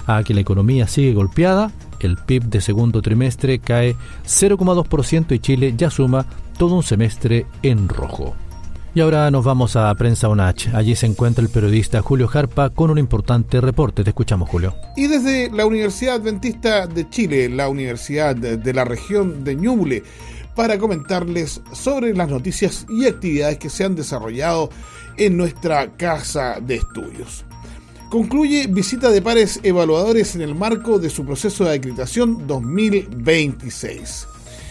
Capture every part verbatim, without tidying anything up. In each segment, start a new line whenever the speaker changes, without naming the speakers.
a que la economía sigue golpeada. El P I B de segundo trimestre cae cero coma dos por ciento y Chile ya suma todo un semestre en rojo. Y ahora nos vamos a Prensa UNACH. Allí se encuentra el periodista Julio Jarpa con un importante reporte. Te escuchamos, Julio.
Y desde la Universidad Adventista de Chile, la Universidad de la región de Ñuble, para comentarles sobre las noticias y actividades que se han desarrollado en nuestra casa de estudios. Concluye visita de pares evaluadores en el marco de su proceso de acreditación dos mil veintiséis.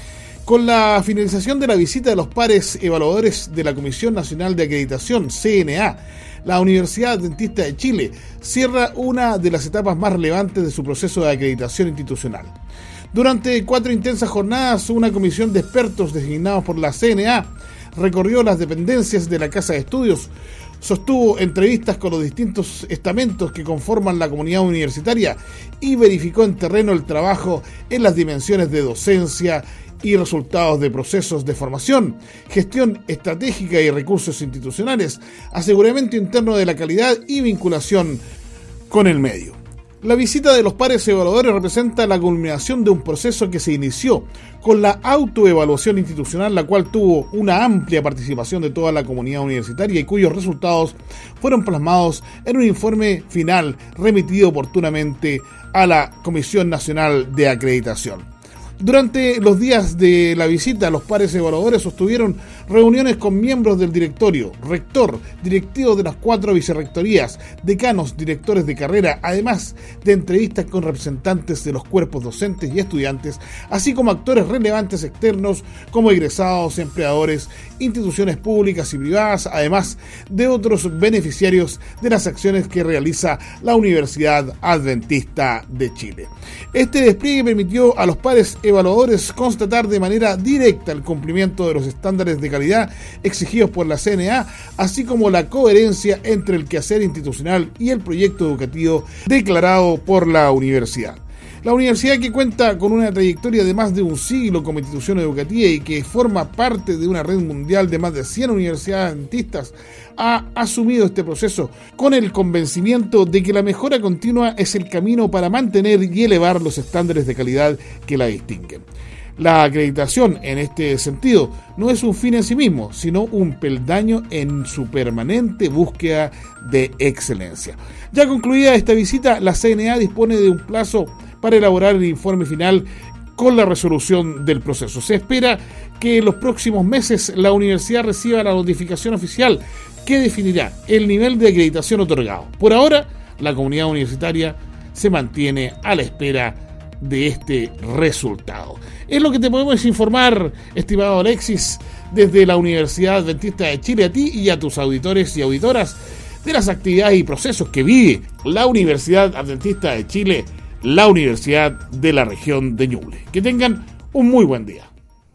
Con la finalización de la visita de los pares evaluadores de la Comisión Nacional de Acreditación, C N A, la Universidad Adventista de Chile cierra una de las etapas más relevantes de su proceso de acreditación institucional. Durante cuatro intensas jornadas, una comisión de expertos designados por la C N A recorrió las dependencias de la Casa de Estudios, sostuvo entrevistas con los distintos estamentos que conforman la comunidad universitaria y verificó en terreno el trabajo en las dimensiones de docencia y resultados de procesos de formación, gestión estratégica y recursos institucionales, aseguramiento interno de la calidad y vinculación con el medio. La visita de los pares evaluadores representa la culminación de un proceso que se inició con la autoevaluación institucional, la cual tuvo una amplia participación de toda la comunidad universitaria y cuyos resultados fueron plasmados en un informe final remitido oportunamente a la Comisión Nacional de Acreditación. Durante los días de la visita, los pares evaluadores sostuvieron reuniones con miembros del directorio, rector, directivos de las cuatro vicerrectorías, decanos, directores de carrera, además de entrevistas con representantes de los cuerpos docentes y estudiantes, así como actores relevantes externos como egresados, empleadores, instituciones públicas y privadas, además de otros beneficiarios de las acciones que realiza la Universidad Adventista de Chile. Este despliegue permitió a los pares evaluadores constatar de manera directa el cumplimiento de los estándares de calidad exigidos por la C N A, así como la coherencia entre el quehacer institucional y el proyecto educativo declarado por la universidad. La universidad, que cuenta con una trayectoria de más de un siglo como institución educativa y que forma parte de una red mundial de más de cien universidades adventistas, ha asumido este proceso con el convencimiento de que la mejora continua es el camino para mantener y elevar los estándares de calidad que la distinguen. La acreditación, en este sentido, no es un fin en sí mismo, sino un peldaño en su permanente búsqueda de excelencia. Ya concluida esta visita, la C N A dispone de un plazo para elaborar el informe final con la resolución del proceso. Se espera que en los próximos meses la universidad reciba la notificación oficial que definirá el nivel de acreditación otorgado. Por ahora, la comunidad universitaria se mantiene a la espera de este resultado. Es lo que te podemos informar, estimado Alexis, desde la Universidad Adventista de Chile, a ti y a tus auditores y auditoras, de las actividades y procesos que vive la Universidad Adventista de Chile, la Universidad de la región de Ñuble. Que tengan un muy buen día.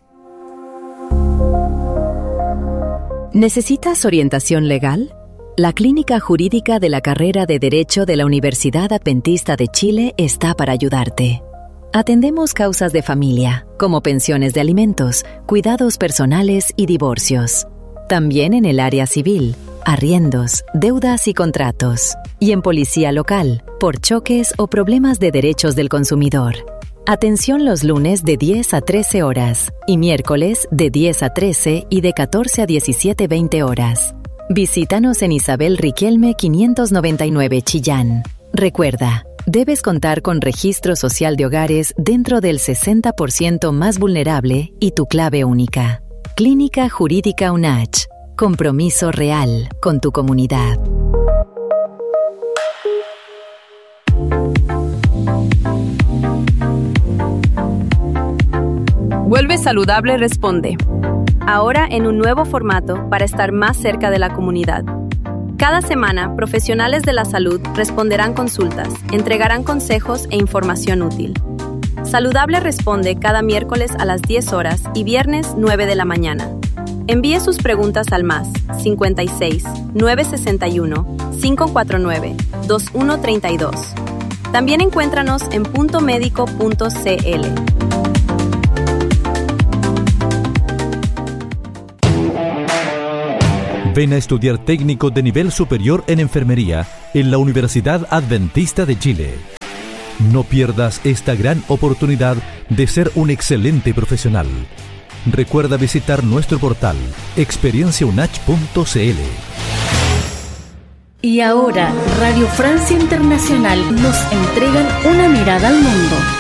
¿Necesitas orientación legal? La Clínica Jurídica de la Carrera de Derecho de la Universidad Adventista de Chile está para ayudarte. Atendemos causas de familia, como pensiones de alimentos, cuidados personales y divorcios. También en el área civil, arriendos, deudas y contratos. Y en policía local, por choques o problemas de derechos del consumidor. Atención los lunes de diez a trece horas y miércoles de diez a trece y de catorce a diecisiete veinte horas. Visítanos en Isabel Riquelme quinientos noventa y nueve Chillán. Recuerda, debes contar con registro social de hogares dentro del sesenta por ciento más vulnerable y tu clave única. Clínica Jurídica UNACH. Compromiso real con tu comunidad.
Vuelve Saludable Responde. Ahora en un nuevo formato para estar más cerca de la comunidad. Cada semana, profesionales de la salud responderán consultas, entregarán consejos e información útil. Saludable Responde cada miércoles a las diez horas y viernes nueve de la mañana. Envíe sus preguntas al más cincuenta y seis, novecientos sesenta y uno, quinientos cuarenta y nueve, veintiuno treinta y dos. También encuéntranos en punto médico punto c l.
Ven a estudiar técnico de nivel superior en enfermería en la Universidad Adventista de Chile. No pierdas esta gran oportunidad de ser un excelente profesional. Recuerda visitar nuestro portal experiencia u n a c h punto c l.
Y ahora, Radio Francia Internacional nos entregan una mirada al mundo.